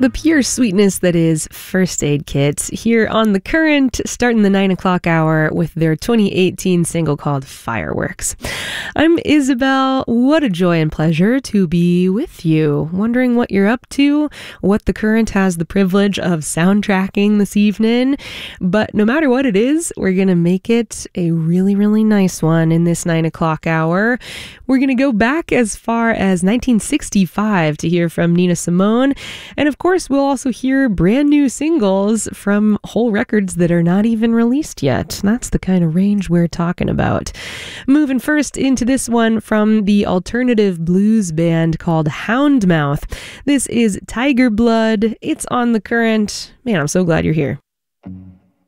The pure sweetness that is First Aid Kit here on The Current, starting the 9 o'clock hour with their 2018 single called Fireworks. I'm Isabel. What a joy and pleasure to be with you. Wondering what you're up to, what The Current has the privilege of soundtracking this evening. But no matter what it is, we're going to make it a really, really nice one in this 9 o'clock hour. We're going to go back as far as 1965 to hear from Nina Simone. And of course, we'll also hear brand new singles from whole records that are not even released yet. That's the kind of range we're talking about. Moving first into this one from the alternative blues band called Houndmouth. This is Tiger Blood. It's on The Current. Man, I'm so glad you're here.